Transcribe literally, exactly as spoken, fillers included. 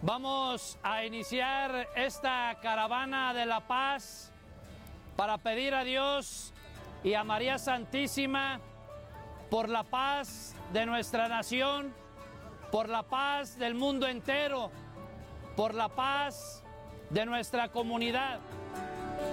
Vamos a iniciar esta caravana de la paz para pedir a Dios y a María Santísima por la paz de nuestra nación, por la paz del mundo entero, por la paz de nuestra comunidad.